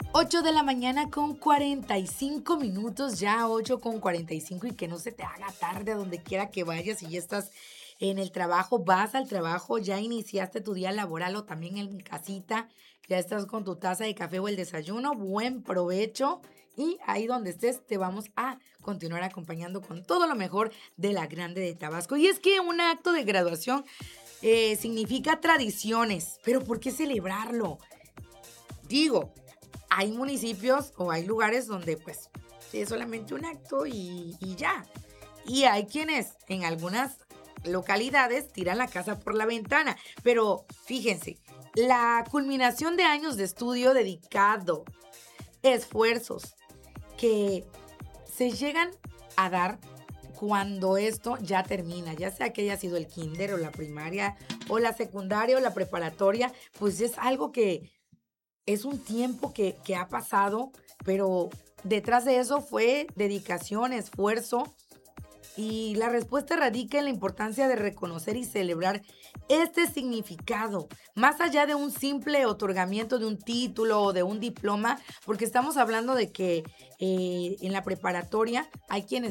8 de la mañana con 45 minutos, ya 8 con 45 y que no se te haga tarde a donde quiera que vayas, si ya estás en el trabajo, vas al trabajo, ya iniciaste tu día laboral o también en casita, ya estás con tu taza de café o el desayuno, buen provecho y ahí donde estés te vamos a continuar acompañando con todo lo mejor de la Grande de Tabasco. Y es que un acto de graduación significa tradiciones, pero ¿por qué celebrarlo? Digo, hay municipios o hay lugares donde pues sí es solamente un acto y ya. Y hay quienes en algunas localidades tiran la casa por la ventana. Pero fíjense, la culminación de años de estudio dedicado, esfuerzos que se llegan a dar cuando esto ya termina, ya sea que haya sido el kinder o la primaria o la secundaria o la preparatoria, pues es algo que es un tiempo que ha pasado, pero detrás de eso fue dedicación, esfuerzo, y la respuesta radica en la importancia de reconocer y celebrar este significado, más allá de un simple otorgamiento de un título o de un diploma, porque estamos hablando de que en la preparatoria hay quienes